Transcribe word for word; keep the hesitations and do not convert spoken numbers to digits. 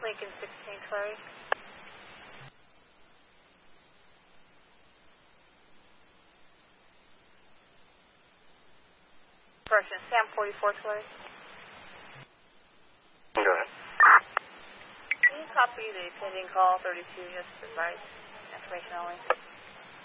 Lincoln sixteen, Clary. Correction, Sam forty-four, Clary. Go ahead. Can you copy the pending call thirty-two, just advice, information only?